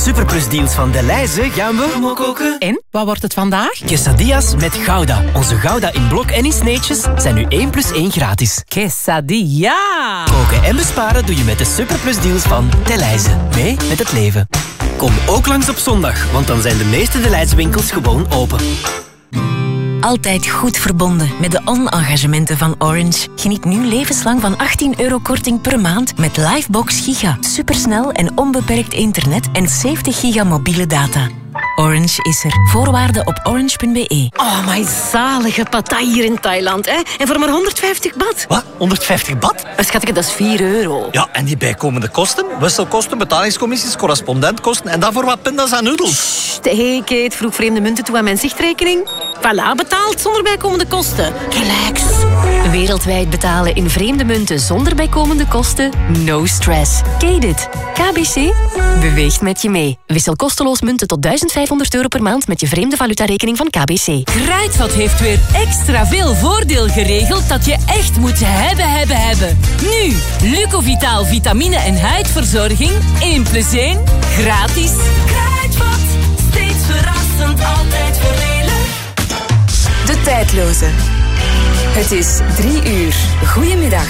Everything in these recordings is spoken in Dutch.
superplusdeals van Delhaize gaan we mokoken. En, wat wordt het vandaag? Quesadillas met Gouda. Onze Gouda in blok en in sneetjes zijn nu 1 + 1 gratis. Quesadilla! Koken en besparen doe je met de superplusdeals van Delhaize. Mee met het leven. Kom ook langs op zondag, want dan zijn de meeste Delhaize winkels gewoon open. Altijd goed verbonden met de on-engagementen van Orange. Geniet nu levenslang van €18 korting per maand met Livebox Giga. Supersnel en onbeperkt internet en 70 giga mobiele data. Orange is er. Voorwaarden op orange.be. Oh, my zalige pattaya hier in Thailand, hè? En voor maar 150 baht. Wat? 150 baht? Schatje, dat is €4. Ja, en die bijkomende kosten? Wisselkosten, betalingscommissies, correspondentkosten en daarvoor wat pindas en noedels. Hey, Kate, vroeg vreemde munten toe aan mijn zichtrekening. Voilà, betaald zonder bijkomende kosten. Relax. Wereldwijd betalen in vreemde munten zonder bijkomende kosten? No stress. Kate. KBC beweegt met je mee. Wissel kosteloos munten tot €1500 per maand met je vreemde valutarekening van KBC. Kruidvat heeft weer extra veel voordeel geregeld dat je echt moet hebben. Nu, Lucovitaal vitamine en huidverzorging 1 + 1 gratis. Kruidvat, steeds verrassend, altijd voordelig. De tijdloze. Het is 3 uur. Goedemiddag.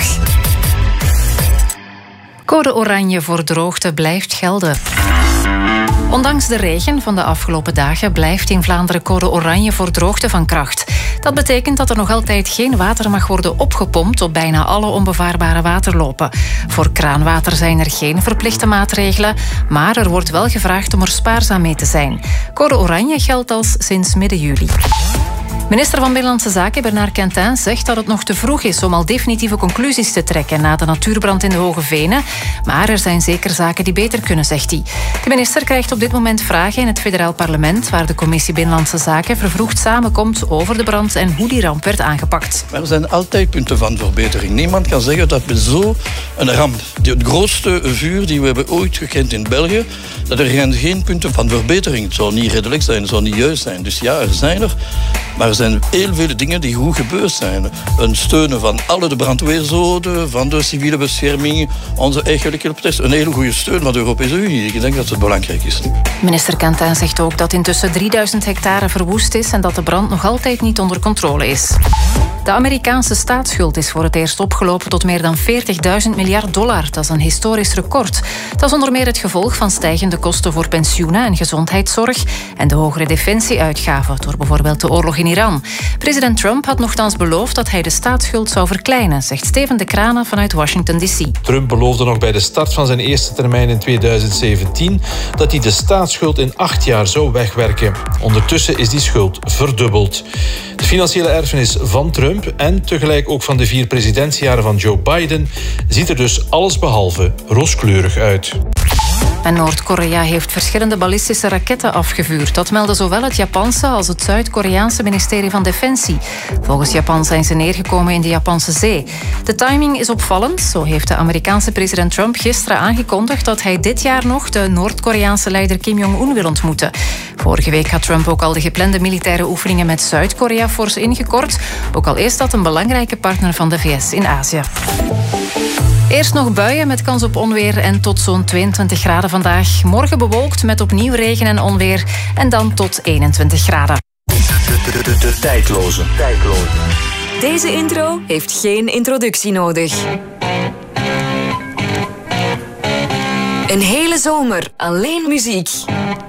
Code oranje voor droogte blijft gelden. Ondanks de regen van de afgelopen dagen blijft in Vlaanderen code oranje voor droogte van kracht. Dat betekent dat er nog altijd geen water mag worden opgepompt op bijna alle onbevaarbare waterlopen. Voor kraanwater zijn er geen verplichte maatregelen, maar er wordt wel gevraagd om er spaarzaam mee te zijn. Code oranje geldt als sinds midden juli. Minister van Binnenlandse Zaken Bernard Quentin zegt dat het nog te vroeg is om al definitieve conclusies te trekken na de natuurbrand in de Hoge Venen. Maar er zijn zeker zaken die beter kunnen, zegt hij. De minister krijgt op dit moment vragen in het federaal parlement, waar de commissie Binnenlandse Zaken vervroegd samenkomt over de brand en hoe die ramp werd aangepakt. Er zijn altijd punten van verbetering. Niemand kan zeggen dat we zo een ramp, het grootste vuur die we hebben ooit gekend in België, dat er geen punten van verbetering. Het zou niet redelijk zijn, het zou niet juist zijn. Dus ja, er zijn er. Maar er zijn heel veel dingen die goed gebeurd zijn. Een steunen van alle de brandweerzoden, van de civiele bescherming, onze eigen hulptest. Een hele goede steun van de Europese Unie. Ik denk dat het belangrijk is. Minister Quentin zegt ook dat intussen 3000 hectare verwoest is en dat de brand nog altijd niet onder controle is. De Amerikaanse staatsschuld is voor het eerst opgelopen tot meer dan $40.000 miljard. Dat is een historisch record. Dat is onder meer het gevolg van stijgende kosten voor pensioenen en gezondheidszorg en de hogere defensieuitgaven door bijvoorbeeld de oorlog in Iran. President Trump had nochtans beloofd dat hij de staatsschuld zou verkleinen, zegt Steven de Kranen vanuit Washington D.C. Trump beloofde nog bij de start van zijn eerste termijn in 2017 dat hij de staatsschuld in 8 jaar zou wegwerken. Ondertussen is die schuld verdubbeld. De financiële erfenis van Trump en tegelijk ook van de 4 presidentsjaren van Joe Biden ziet er dus allesbehalve rooskleurig uit. En Noord-Korea heeft verschillende ballistische raketten afgevuurd. Dat melden zowel het Japanse als het Zuid-Koreaanse ministerie van Defensie. Volgens Japan zijn ze neergekomen in de Japanse zee. De timing is opvallend. Zo heeft de Amerikaanse president Trump gisteren aangekondigd dat hij dit jaar nog de Noord-Koreaanse leider Kim Jong-un wil ontmoeten. Vorige week had Trump ook al de geplande militaire oefeningen met Zuid-Korea fors ingekort. Ook al is dat een belangrijke partner van de VS in Azië. Eerst nog buien met kans op onweer en tot zo'n 22 graden vandaag. Morgen bewolkt met opnieuw regen en onweer en dan tot 21 graden. De tijdloze. Deze intro heeft geen introductie nodig. Een hele zomer alleen muziek.